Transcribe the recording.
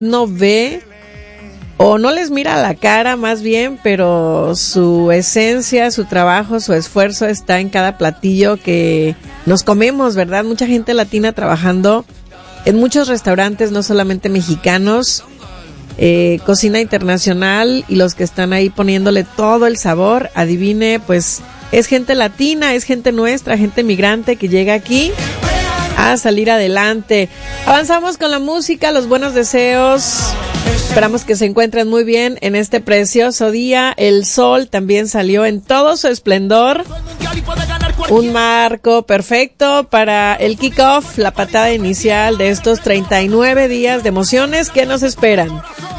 no ve o no les mira a la cara más bien, pero su esencia, su trabajo, su esfuerzo está en cada platillo que nos comemos, ¿verdad? Mucha gente latina trabajando en muchos restaurantes, no solamente mexicanos, cocina internacional, y los que están ahí poniéndole todo el sabor, adivine, pues es gente latina, es gente nuestra, gente migrante que llega aquí a salir adelante. Avanzamos con la música, los buenos deseos. Esperamos que se encuentren muy bien en este precioso día. El sol también salió en todo su esplendor. Un marco perfecto para el kickoff, la patada inicial de estos 39 días de emociones que nos esperan.